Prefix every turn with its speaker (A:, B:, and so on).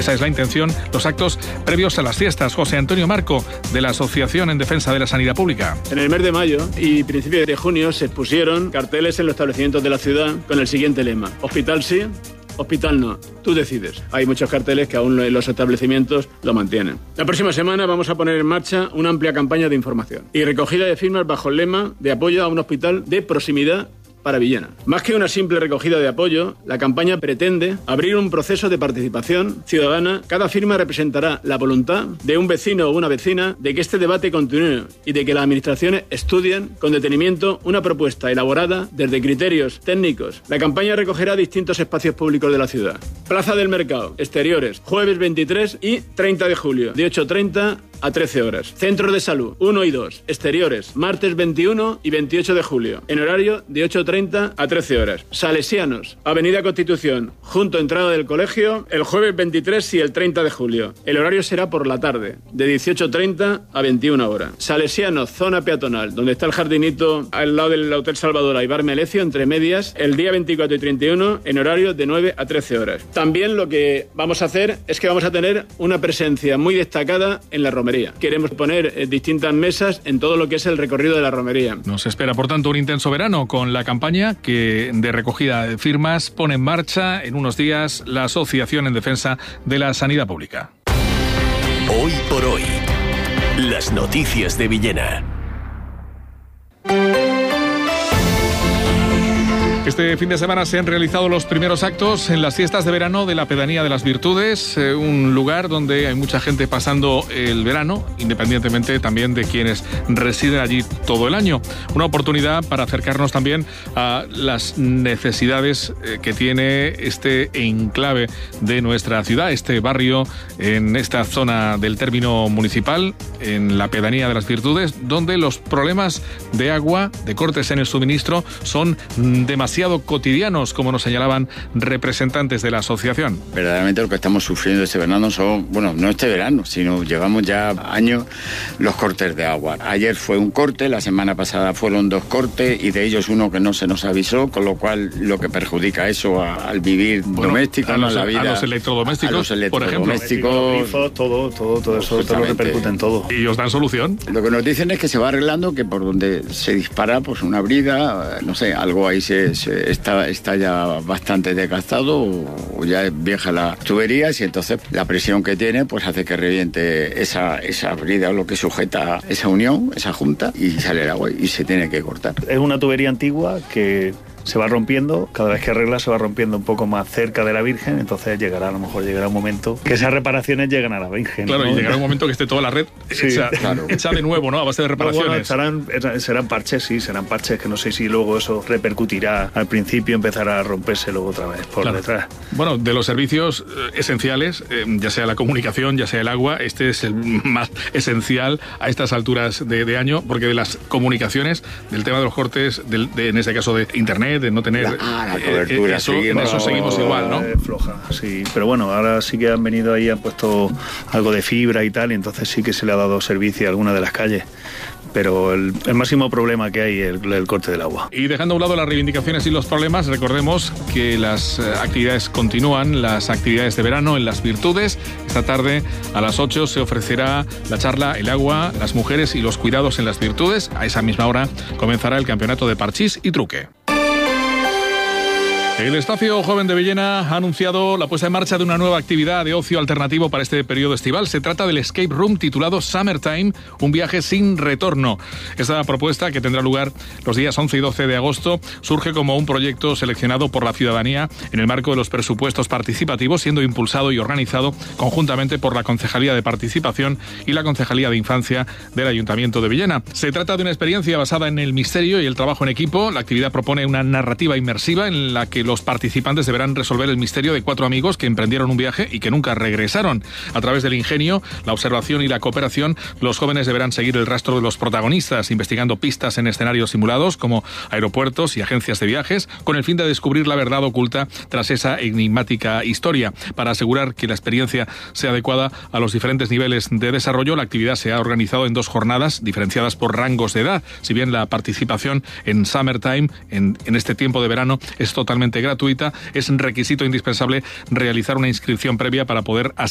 A: esa es la intención, los actos previos a las fiestas. José Antonio Marco, de la Asociación en Defensa de la Sanidad Pública.
B: En el mes de mayo y principios de junio se expusieron carteles en los establecimientos de la ciudad con el siguiente lema: hospital sí, hospital no, tú decides. Hay muchos carteles que aún los establecimientos lo mantienen. La próxima semana vamos a poner en marcha una amplia campaña de información y recogida de firmas bajo el lema de apoyo a un hospital de proximidad para Villena. Más que una simple recogida de apoyo, la campaña pretende abrir un proceso de participación ciudadana. Cada firma representará la voluntad de un vecino o una vecina de que este debate continúe y de que las administraciones estudien con detenimiento una propuesta elaborada desde criterios técnicos. La campaña recogerá distintos espacios públicos de la ciudad. Plaza del Mercado, exteriores, jueves 23 y 30 de julio, de 8:30 a 13 horas. Centros de salud, 1 y 2, exteriores, martes 21 y 28 de julio, en horario de 8:30 a 13 horas. Salesianos, Avenida Constitución, junto a entrada del colegio, el jueves 23 y el 30 de julio. El horario será por la tarde, de 18:30 a 21 horas. Salesianos, zona peatonal, donde está el jardinito al lado del Hotel Salvador y Bar Melecio, entre medias, el día 24 y 31, en horario de 9 a 13 horas. También lo que vamos a hacer es que vamos a tener una presencia muy destacada en la romería. Queremos poner distintas mesas en todo lo que es el recorrido de la romería.
A: Nos espera, por tanto, un intenso verano con la campaña que de recogida de firmas pone en marcha en unos días la Asociación en Defensa de la Sanidad Pública.
C: Hoy por hoy, las noticias de Villena.
A: Este fin de semana se han realizado los primeros actos en las fiestas de verano de la Pedanía de las Virtudes, un lugar donde hay mucha gente pasando el verano, independientemente también de quienes residen allí todo el año. Una oportunidad para acercarnos también a las necesidades que tiene este enclave de nuestra ciudad, este barrio en esta zona del término municipal, en la Pedanía de las Virtudes, donde los problemas de agua, de cortes en el suministro, son demasiado cotidianos, como nos señalaban representantes de la asociación.
D: Verdaderamente lo que estamos sufriendo este verano son, bueno, no este verano, sino llevamos ya años los cortes de agua. Ayer fue un corte, la semana pasada fueron 2 cortes y de ellos uno que no se nos avisó, con lo cual lo que perjudica eso al vivir doméstico, a los
A: electrodomésticos, por ejemplo.
D: Todo eso
A: repercute en todo. ¿Y os dan solución?
D: Lo que nos dicen es que se va arreglando, que por donde se dispara pues una brida, no sé, algo ahí está ya bastante desgastado o ya es vieja la tubería y entonces la presión que tiene pues hace que reviente esa brida o lo que sujeta esa unión, esa junta, y sale el agua y se tiene que cortar.
E: Es una tubería antigua que se va rompiendo, cada vez que arregla se va rompiendo un poco más cerca de la Virgen, entonces llegará un momento que esas reparaciones llegan a la Virgen.
A: Claro, ¿no? Y llegará un momento que esté toda la red hecha de nuevo, ¿no? A base de reparaciones.
E: Bueno, serán parches, que no sé si luego eso repercutirá al principio, empezará a romperse luego otra vez por detrás.
A: Bueno, de los servicios esenciales, ya sea la comunicación, ya sea el agua, este es el más esencial a estas alturas de año, porque de las comunicaciones, del tema de los cortes, en este caso de internet, de no tener
D: la cobertura,
A: en eso seguimos igual, ¿no?
E: Floja, sí, pero bueno, ahora sí que han venido ahí, han puesto algo de fibra y tal, y entonces sí que se le ha dado servicio a alguna de las calles. Pero el máximo problema que hay es el corte del agua.
A: Y dejando a un lado las reivindicaciones y los problemas, recordemos que las actividades continúan, las actividades de verano en las Virtudes. Esta tarde a las 8 se ofrecerá la charla El agua, las mujeres y los cuidados en las Virtudes. A esa misma hora comenzará el campeonato de parchís y truque. El Espacio Joven de Villena ha anunciado la puesta en marcha de una nueva actividad de ocio alternativo para este periodo estival. Se trata del escape room titulado Summertime, un viaje sin retorno. Esta propuesta, que tendrá lugar los días 11 y 12 de agosto, surge como un proyecto seleccionado por la ciudadanía en el marco de los presupuestos participativos, siendo impulsado y organizado conjuntamente por la Concejalía de Participación y la Concejalía de Infancia del Ayuntamiento de Villena. Se trata de una experiencia basada en el misterio y el trabajo en equipo. La actividad propone una narrativa inmersiva en la que los participantes deberán resolver el misterio de 4 amigos que emprendieron un viaje y que nunca regresaron. A través del ingenio, la observación y la cooperación, los jóvenes deberán seguir el rastro de los protagonistas, investigando pistas en escenarios simulados como aeropuertos y agencias de viajes, con el fin de descubrir la verdad oculta tras esa enigmática historia. Para asegurar que la experiencia sea adecuada a los diferentes niveles de desarrollo, la actividad se ha organizado en 2 jornadas diferenciadas por rangos de edad. Si bien la participación en Summertime, en este tiempo de verano, es totalmente gratuita, es un requisito indispensable realizar una inscripción previa para poder asistir